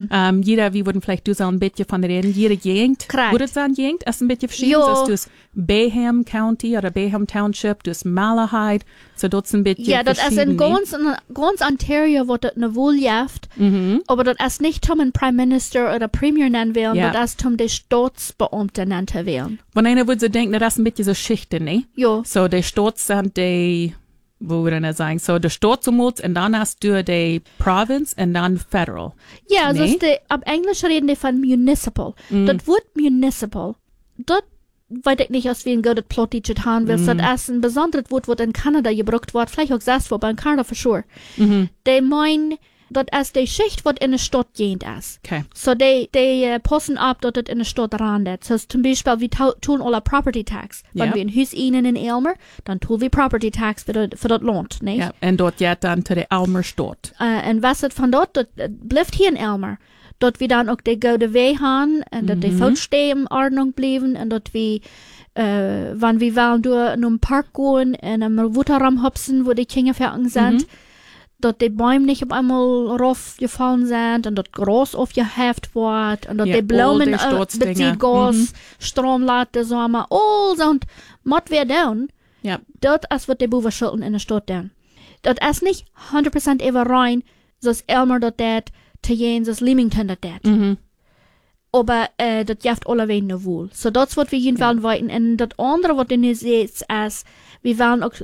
Jeder, wir würden vielleicht du so ein bisschen von reden, jede Gegend, würde es sein Gegend, ist ein bisschen verschieden, so du hast Bayham County oder Bayham Township, du hast Malahide, so dort ist ein bisschen ja, das ist in ganz Ontario, wo das eine Wohljaft, aber das ist nicht zum ein Prime Minister oder Premier nennen werden, das ist zum die Staatsbeamte nennen werden. Wenn einer würde so denken, das ist ein bisschen so Schichten, ne? Ja. So, die Staats sind die, wo würde ich sagen, so, der Staat zumut, und dann hast du die Province, und dann Federal. Ja, nee? Also ab Englisch reden die von Municipal. Das Wort Municipal, das weiß ich nicht, aus wie ein gutes Plot haben willst. Das ist ein besonderes Wort, das in Kanada gebraucht wird, vielleicht auch selbst, aber in Kanada für sure. Die meinen, das ist die Schicht, was in der Stadt geht ist. Okay. So, die passen ab, dass das in der Stadt randet. So, zum Beispiel, wir tun alle Property Tax. Wenn wir ein Haus ihnen in Elmer, dann tun wir Property Tax für das Land, nicht? Ja, und dort geht dann zu der Elmer Stadt. Und was ist von dort, das bleibt hier in Elmer. Dort wir dann auch die gute Weg haben, und dass die Fußstehen in Ordnung bleiben, und dort wir, wenn wir wollen, durch einen Park gehen, und am Wutterraum hopsen, wo die Kinder fertig sind, dort die Bäume nicht auf einmal raufgefallen sind und dort Gras aufgeheft wird und dort die Blumen bezieht Gas, Strom lädt, der Sommer, all so und Mott wir down. Ja. Dort ist wird die Buben schulden in der Stadt down. Dort ist nicht 100% über rein, so ist Elmer dort dat, Tayen, so ist Leamington dort dat. Aber dort jaft alle wegen wohl. So dort wird wir jeden Fall weiten. Und das andere, was du nicht siehst, ist, wir wollen auch